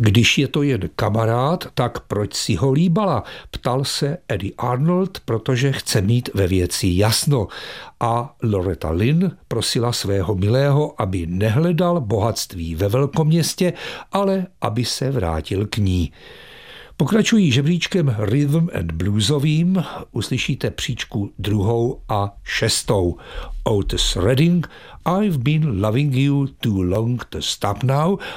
Když je to jen kamarád, tak proč si ho líbala? Ptal se Eddie Arnold, protože chce mít ve věci jasno. A Loretta Lynn prosila svého milého, aby nehledal bohatství ve velkoměstě, ale aby se vrátil k ní. Pokračují žebříčkem rhythm and bluesovým, uslyšíte příčku 2. a 6. Otis Redding, I've been loving you too long to stop now,